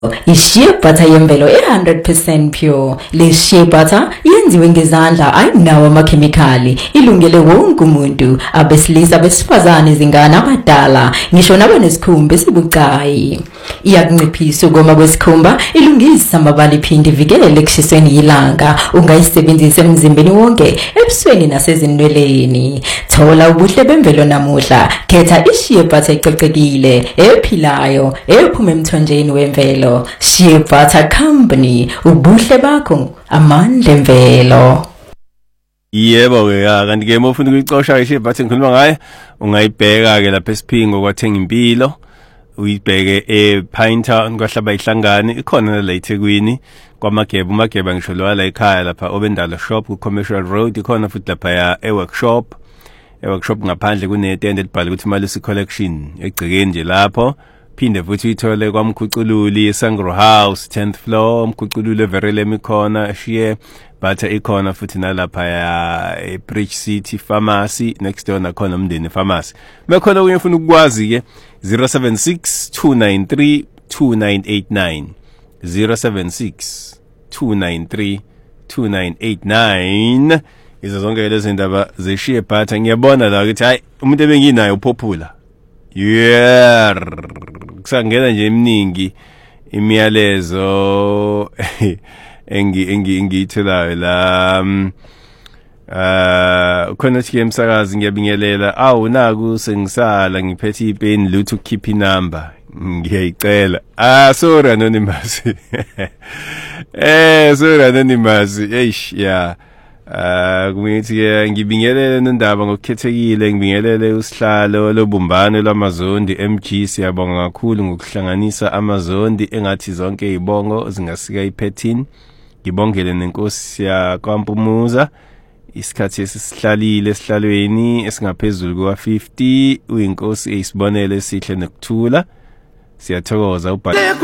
I-shea butter yemvelo 100% pure. Le shea butter yenziwe ngezandla ayinawo amakhemikhali, ilungele wonke umuntu, abesilisa, abesifazane, izingane, abadala, ngisho nabanesikhumba esibucayi. Iyakunciphisa ukoma kwesikhumba, ilungisa amabala, iphinde ivikele ekushisweni yilanga. Ungayisebenzisa emzimbeni wonke, ebusweni nasezinweleni. Thola ubuhle bemvelo namuhla. Khetha i-shea butter ecocekile, ephilayo, ephuma emthonjeni wemvelo. Shea Butter Company, ubuhle bakho, amandla emvelo. Yebo ke kanti ke mofuna ukuyicosha i-shea butter ngikhuluma ngayo, ungayibheka ke lapha eSiphingo kwaThenga Impilo, uyibheke ePinetown kwaHlaba Ihlangane, ikhona la eThekwini kwaMageba, uMageba ngisho lo la ekhaya lapha Obendalo Shop ku Commercial Road, ikhona futhi lapha ya eworkshop ngaphandle kunetende elibhalwe ukuthi Malusi Collection egcekeni nje lapho. Phinde futhi uyithole kwaMkhucululi eSangro House 10th floor, Mkhucululi Verelem ikhona, shea butter ikhona futhi nalapha ya Bridge City Pharmacy next door nakhona Umndeni Pharmacy. Mekhona uyefuna ukwazi ke 076 293 2989 076 izo zonke lezi ndaba ze-shea butter. Ngiyabona la ukuthi hayi umuntu ebenginayo uphophula. Kusangena nje eminingi imiyalezo engiyitholayo la khona nje emsakazi ngiyabingelela naku sengisala ngiphethe ipeni lutho keep inumber ngiyayicela sorry anonymous sorry anonymous yeah kumithi ngibingelele nendaba ngokukhethekile, ngibingelele usihlalo lobumbano lwamazondi MG. Siyabonga kakhulu ngokuhlanganisa amazondi engathi zonke izibongo zingasika i13. Ngibongele nenkosi yakwaMpumuza isikhathi esihlalile esihlalweni esingaphezulu kwa50, uyinkosi eyisibonelo esihle nokuthula. Siyathokoza